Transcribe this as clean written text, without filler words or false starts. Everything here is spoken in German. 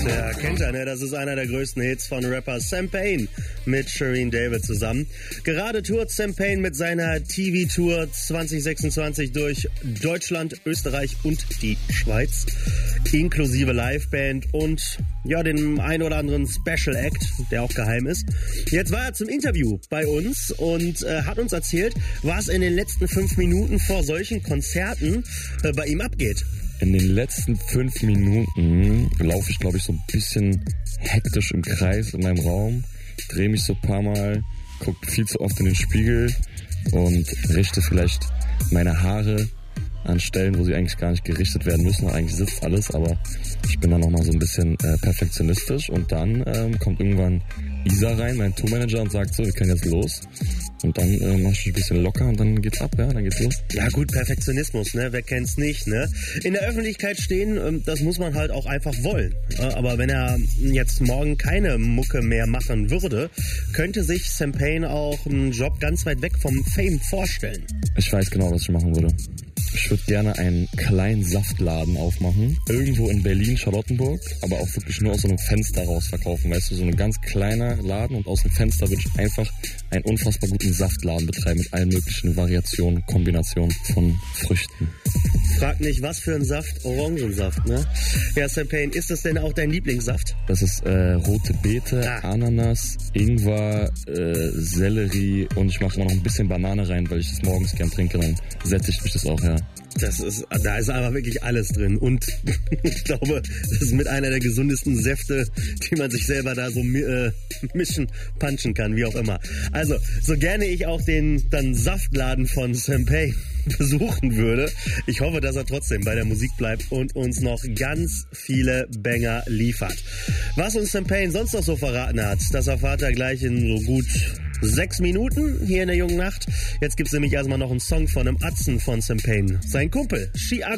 Ja, kennt er, ne? Das ist einer der größten Hits von Rapper Sam Payne mit Shireen David zusammen. Gerade tourt Sam Payne mit seiner TV-Tour 2026 durch Deutschland, Österreich und die Schweiz, inklusive Liveband und ja, den ein oder anderen Special Act, der auch geheim ist. Jetzt war er zum Interview bei uns und hat uns erzählt, was in den letzten 5 Minuten vor solchen Konzerten bei ihm abgeht. In den letzten 5 Minuten laufe ich, glaube ich, so ein bisschen hektisch im Kreis in meinem Raum, drehe mich so ein paar Mal, gucke viel zu oft in den Spiegel und richte vielleicht meine Haare an Stellen, wo sie eigentlich gar nicht gerichtet werden müssen. Eigentlich sitzt alles, aber ich bin dann nochmal so ein bisschen perfektionistisch und dann kommt irgendwann Isa rein, mein Tourmanager, und sagt so, wir können jetzt los. Und dann mach ich ein bisschen locker und dann geht's ab, ja, dann geht's los. Ja gut, Perfektionismus, ne? Wer kennt's nicht, ne? In der Öffentlichkeit stehen, das muss man halt auch einfach wollen. Aber wenn er jetzt morgen keine Mucke mehr machen würde, könnte sich Sam Payne auch einen Job ganz weit weg vom Fame vorstellen. Ich weiß genau, was ich machen würde. Ich würde gerne einen kleinen Saftladen aufmachen. Irgendwo in Berlin, Charlottenburg. Aber auch wirklich nur aus so einem Fenster raus verkaufen. Weißt du, so ein ganz kleiner Laden und aus dem Fenster würde ich einfach einen unfassbar guten Saftladen betreiben. Mit allen möglichen Variationen, Kombinationen von Früchten. Frag nicht, was für ein Saft? Orangensaft, ne? Ja, Sam Payne, ist das denn auch dein Lieblingssaft? Das ist rote Beete, Ananas, Ingwer, Sellerie und ich mache immer noch ein bisschen Banane rein, weil ich das morgens gern trinke. Dann sättigt mich das auch, ja. Da ist aber wirklich alles drin und ich glaube, das ist mit einer der gesundesten Säfte, die man sich selber da so punchen kann, wie auch immer. Also, so gerne ich auch den dann Saftladen von Sam Payne besuchen würde, ich hoffe, dass er trotzdem bei der Musik bleibt und uns noch ganz viele Banger liefert. Was uns Sam Payne sonst noch so verraten hat, das erfahrt er gleich in so gut 6 Minuten hier in der jungen Nacht. Jetzt gibt's nämlich erstmal noch einen Song von einem Atzen von Sam Payne. Sein Kumpel, Chi